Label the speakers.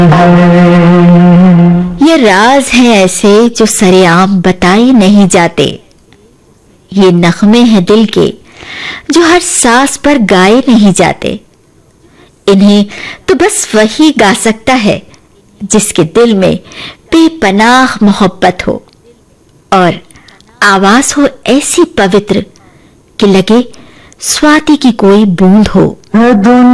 Speaker 1: ये राज हैं ऐसे जो सरेआम बताए नहीं जाते। ये नगमे हैं दिल के जो हर सांस पर गाए नहीं जाते। इन्हें तो बस वही गा सकता है जिसके दिल में बेपनाह मोहब्बत हो और आवाज हो ऐसी पवित्र कि लगे स्वाति की कोई बूंद हो।